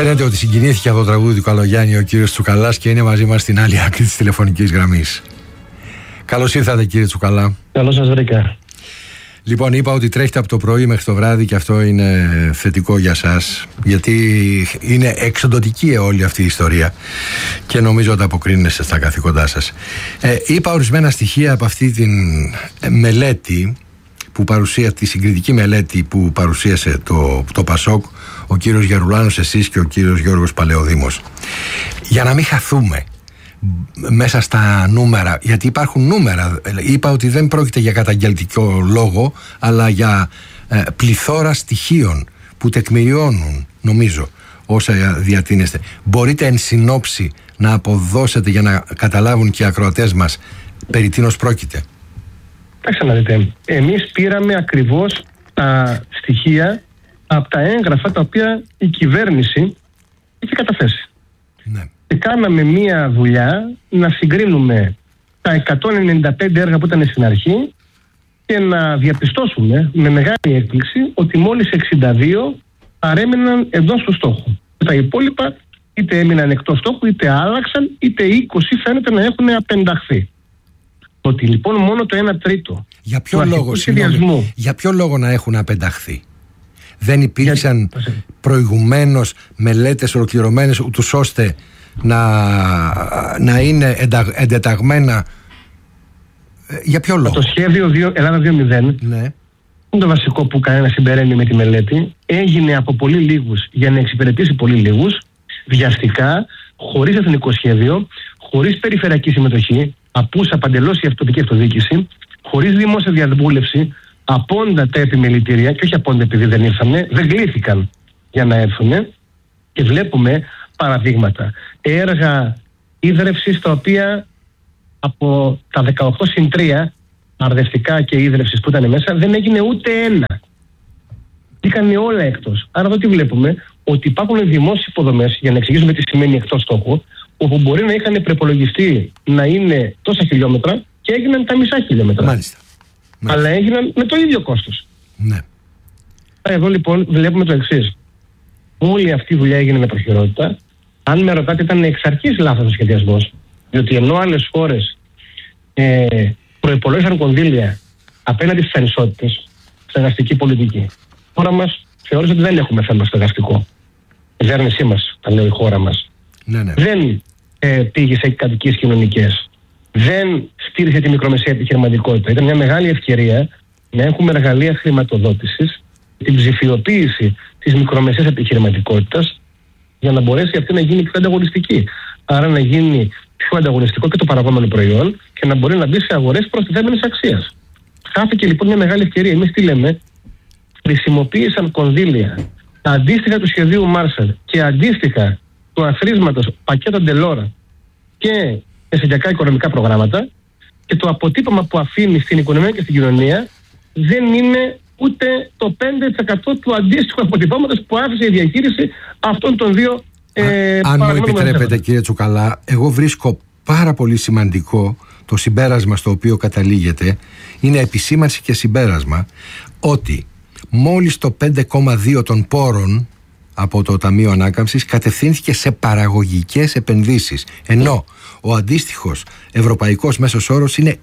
Φαίνεται ότι συγκινήθηκε από το τραγούδι του Καλογιάννη ο κύριος Τσουκαλάς και είναι μαζί μας στην άλλη άκρη της τηλεφωνικής γραμμής. Καλώς ήρθατε, κύριε Τσουκαλά. Καλώς σας βρήκα. Λοιπόν, είπα ότι τρέχετε από το πρωί μέχρι το βράδυ και αυτό είναι θετικό για σας, γιατί είναι εξοντωτική όλη αυτή η ιστορία και νομίζω ότι αποκρίνεστε στα καθήκοντά σας. Είπα ορισμένα στοιχεία από αυτή τη μελέτη που παρουσίασε, τη συγκριτική μελέτη που παρουσίασε το Πασόκ, ο κύριος Γερουλάνος, εσείς και ο κύριος Γιώργος Παλαιοδήμος. Για να μην χαθούμε μέσα στα νούμερα, γιατί υπάρχουν νούμερα. Είπα ότι δεν πρόκειται για καταγγελτικό λόγο, αλλά για πληθώρα στοιχείων που τεκμηριώνουν, νομίζω, όσα διατείνεστε. Μπορείτε εν συνόψη να αποδώσετε για να καταλάβουν και οι ακροατές μας περί τίνος πρόκειται? Κοιτάξτε να δείτε, εμείς πήραμε ακριβώς τα στοιχεία από τα έγγραφα τα οποία η κυβέρνηση είχε καταθέσει. Ναι. Και κάναμε μία δουλειά να συγκρίνουμε τα 195 έργα που ήταν στην αρχή και να διαπιστώσουμε με μεγάλη έκπληξη ότι μόλις 62 παρέμειναν εντός του στόχου. Τα υπόλοιπα είτε έμειναν εκτός στόχου, είτε άλλαξαν, είτε 20 φαίνεται να έχουν απενταχθεί. Ότι λοιπόν μόνο το 1 τρίτο για ποιο λόγο να έχουν απενταχθεί? Δεν υπήρξαν προηγουμένως μελέτες ολοκληρωμένες ούτως ώστε να είναι εντεταγμένα? Για ποιο λόγο? Το σχέδιο Ελλάδα 2.0, ναι, το βασικό που κανένα συμπεραίνει με τη μελέτη, έγινε από πολύ λίγους για να εξυπηρετήσει πολύ λίγους, βιαστικά, χωρίς εθνικό σχέδιο, χωρίς περιφερειακή συμμετοχή, απούσα παντελώς η τοπική αυτοδιοίκηση, χωρίς δημόσια διαβούλευση, απόντα τα επιμελητήρια, και όχι απόντα επειδή δεν ήρθανε, δεν κλήθηκαν για να έρθουν. Και βλέπουμε παραδείγματα. Έργα ίδρευσης τα οποία από τα 18+3 αρδευτικά και ίδρευσης που ήταν μέσα δεν έγινε ούτε ένα. Είχαν όλα εκτός. Άρα εδώ τι βλέπουμε? Ότι υπάρχουν δημόσιες υποδομές, για να εξηγήσουμε τι σημαίνει εκτός στόχου, όπου μπορεί να είχαν προπολογιστεί να είναι τόσα χιλιόμετρα και έγιναν τα μισά χιλιόμετρα. Μάλιστα. Αλλά έγιναν με το ίδιο κόστος. Ναι. Εδώ λοιπόν βλέπουμε το εξής. Όλη αυτή η δουλειά έγινε με προχειρότητα. Αν με ρωτάτε, ήταν εξ αρχής λάθος ο σχεδιασμός. Διότι ενώ άλλες χώρες προϋπολόγισαν κονδύλια απέναντι στις ανισότητες, στεγαστική πολιτική, η χώρα μας θεώρησε ότι δεν έχουμε θέμα στεγαστικό. Η κυβέρνησή μας, τα λέω η χώρα μας, ναι. δεν πήγε σε κατοικίες κοινωνικές. Δεν στήριξε τη μικρομεσαία επιχειρηματικότητα. Ήταν μια μεγάλη ευκαιρία να έχουμε εργαλεία χρηματοδότησης, την ψηφιοποίηση της μικρομεσαίας επιχειρηματικότητας, για να μπορέσει αυτή να γίνει πιο ανταγωνιστική. Άρα να γίνει πιο ανταγωνιστικό και το παραγόμενο προϊόν και να μπορεί να μπει σε αγορές προστιθέμενης αξίας. Χάθηκε λοιπόν μια μεγάλη ευκαιρία. Εμείς τι λέμε? Χρησιμοποίησαν κονδύλια αντίστοιχα του σχεδίου Μάρσαλ και αντίστοιχα του αθροίσματος πακέτο Ντελόρα και εσωτερικά οικονομικά προγράμματα, και το αποτύπωμα που αφήνει στην οικονομία και στην κοινωνία δεν είναι ούτε το 5% του αντίστοιχου αποτυπώματος που άφησε η διαχείριση αυτών των δύο αν μου επιτρέπετε, κύριε Τσουκαλά, εγώ βρίσκω πάρα πολύ σημαντικό το συμπέρασμα στο οποίο καταλήγεται. Είναι επισήμανση και συμπέρασμα ότι μόλις το 5,2 των πόρων από το Ταμείο Ανάκαμψης κατευθύνθηκε σε παραγωγικές επενδύσεις, ενώ ο αντίστοιχος ευρωπαϊκός μέσος όρος είναι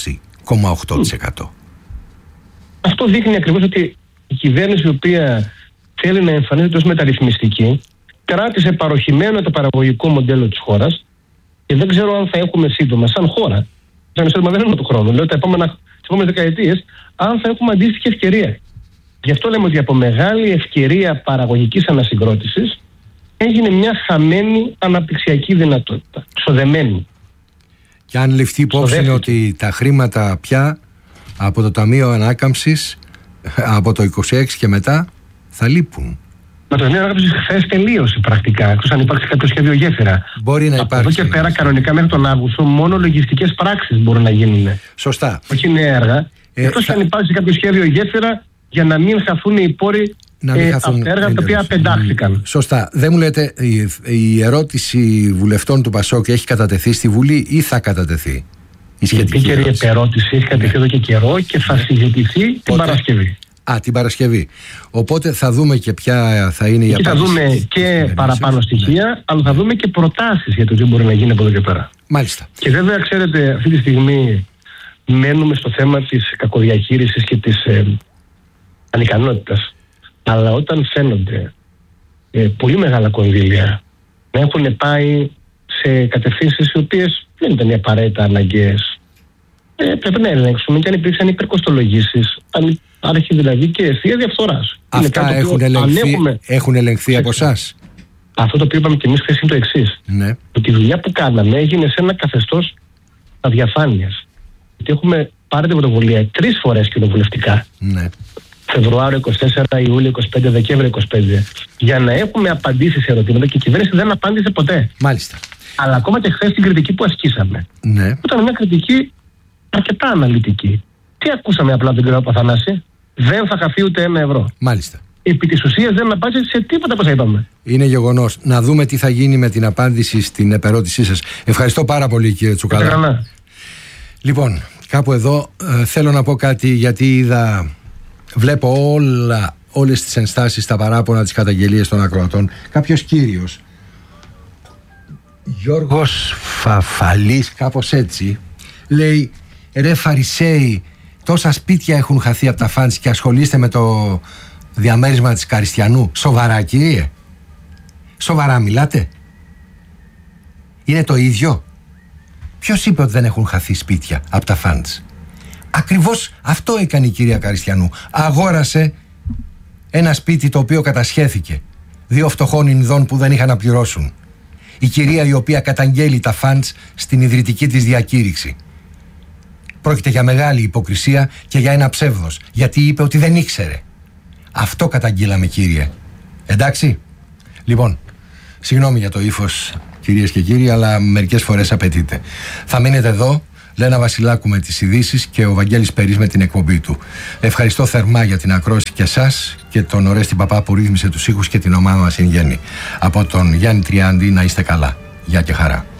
20,8%. Αυτό δείχνει ακριβώς ότι η κυβέρνηση, η οποία θέλει να εμφανίζεται ως μεταρρυθμιστική, κράτησε παροχημένο το παραγωγικό μοντέλο της χώρας και δεν ξέρω αν θα έχουμε σύντομα, σαν χώρα, δεν είναι του χρόνου, λέω τις επόμενες δεκαετίες, αν θα έχουμε αντίστοιχη ευκαιρία. Γι' αυτό λέμε ότι από μεγάλη ευκαιρία παραγωγικής ανασυγκρότησης έγινε μια χαμένη αναπτυξιακή δυνατότητα, ξοδεμένη. Και αν ληφθεί υπόψη ότι τα χρήματα πια από το Ταμείο Ανάκαμψης από το 26 και μετά θα λείπουν. Με το Ταμείο Ανάκαμψης χθες τελείωσε πρακτικά, εκτός αν υπάρξει κάποιο σχέδιο γέφυρα. Μπορεί να υπάρξει. Από εδώ και πέρα, κανονικά μέχρι τον Αύγουστο, μόνο λογιστικές πράξεις μπορούν να γίνουν. Σωστά. Όχι νέα έργα. Εκτός αν υπάρξει κάποιο σχέδιο γέφυρα, για να μην χαθούν οι πόροι από τα έργα τα οποία απεντάχθηκαν. Σωστά. Δεν μου λέτε, η ερώτηση βουλευτών του Πασόκ έχει κατατεθεί στη Βουλή ή θα κατατεθεί? Η επίκαιρη επερώτηση έχει κατατεθεί εδώ και καιρό και θα συζητηθεί την Παρασκευή. Την Παρασκευή. Οπότε θα δούμε και ποια θα είναι η απάντηση. Θα δούμε και παραπάνω στοιχεία, αλλά θα δούμε και προτάσεις για το τι μπορεί να γίνει από εδώ και πέρα. Μάλιστα. Και βέβαια, ξέρετε, αυτή τη στιγμή μένουμε στο θέμα της κακοδιαχείρισης και της ανικανότητας. Αλλά όταν φαίνονται πολύ μεγάλα κονδύλια να έχουν πάει σε κατευθύνσεις οι οποίες δεν ήταν απαραίτητα αναγκαίες, πρέπει να ελέγξουμε και αν υπήρξαν υπερκοστολογήσεις, αν υπάρχει δηλαδή και ευθεία διαφθοράς. Αυτά έχουν ελεγχθεί από εσάς? Αυτό το οποίο είπαμε και εμείς χθες είναι το εξής. Ναι. Ναι. Φεβρουάριο 24, Ιούλιο 25, Δεκέμβριο 25, για να έχουμε απαντήσεις σε ερωτήματα και η κυβέρνηση δεν απάντησε ποτέ. Μάλιστα. Αλλά ακόμα και χθες την κριτική που ασκήσαμε, ναι, ήταν μια κριτική αρκετά αναλυτική. Τι ακούσαμε απλά από τον κύριο Παθανάση? Δεν θα χαθεί ούτε 1 ευρώ. Μάλιστα. Επί της ουσίας δεν απάντησε σε τίποτα που σας είπαμε. Είναι γεγονός. Να δούμε τι θα γίνει με την απάντηση στην επερώτησή σας. Ευχαριστώ πάρα πολύ, κύριε Τσουκαλά. Λοιπόν, κάπου εδώ θέλω να πω κάτι, γιατί βλέπω όλες τις ενστάσεις, τα παράπονα, τις καταγγελίες των ακροατών. Κάποιος κύριος, Γιώργος Φαφαλής, κάπως έτσι, λέει: ρε Φαρισαίοι, τόσα σπίτια έχουν χαθεί από τα φαντς και ασχολείστε με το διαμέρισμα της Καριστιανού. Σοβαρά, κύριε? Σοβαρά μιλάτε? Είναι το ίδιο? Ποιος είπε ότι δεν έχουν χαθεί σπίτια από τα φαντς? Ακριβώς αυτό έκανε η κυρία Καριστιανού. Αγόρασε ένα σπίτι το οποίο κατασχέθηκε 2 φτωχών Ινδών που δεν είχαν να πληρώσουν. Η κυρία η οποία καταγγέλει τα φαντς στην ιδρυτική της διακήρυξη. Πρόκειται για μεγάλη υποκρισία και για ένα ψεύδος, γιατί είπε ότι δεν ήξερε. Αυτό καταγγείλαμε, κύριε. Εντάξει? Λοιπόν, συγγνώμη για το ύφος, κυρίες και κύριοι, αλλά μερικές φορές απαιτείται. Θα μείνετε εδώ, Λένα Βασιλάκου με τις ειδήσεις και ο Βαγγέλης Περής με την εκπομπή του. Ευχαριστώ θερμά για την ακρόαση και εσάς και τον Ορέστη Παπά που ρύθμισε τους ήχους και την ομάδα μας εν γέννη. Από τον Γιάννη Τριάντη, να είστε καλά. Γεια και χαρά.